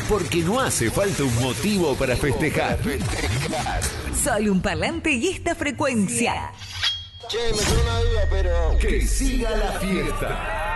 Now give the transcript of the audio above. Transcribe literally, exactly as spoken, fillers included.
Porque no hace falta un motivo para festejar. Solo un parlante y esta frecuencia. Che, me quedó una duda, pero... Que siga la fiesta.